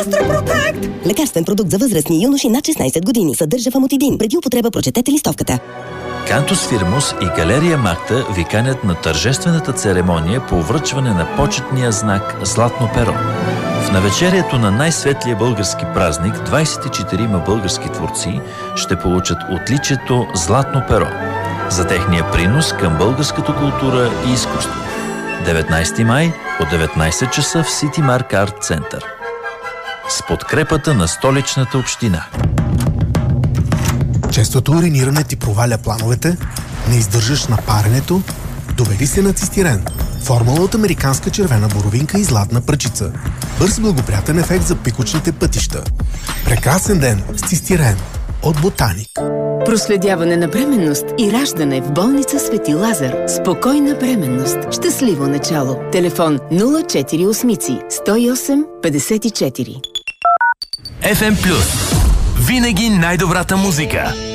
Гастропротект! Лекарствен продукт за възрастни и юноши над 16 години. Съдържа фамотидин. Преди употреба прочетете листовката. Кантус Фирмус и Галерия Макта ви канят на тържествената церемония по връчване на почетния знак Златно перо. В навечерието на най-светлия български празник 24-ма български творци ще получат отличието Златно перо за техния принос към българската култура и изкуство. 19 май от 19 часа в City Mark Art Center. С подкрепата на Столичната община. Честото уриниране ти проваля плановете, не издържаш на паренето, доведи се на цистирен. Формула от американска червена боровинка и златна пръчица. Бърз благоприятен ефект за пикочните пътища. Прекрасен ден с цистирен от Ботаник. Проследяване на бременност и раждане в болница Свети Лазар. Спокойна бременност. Щастливо начало. Телефон 048 108 54. FM Plus. Винаги най-добрата музика.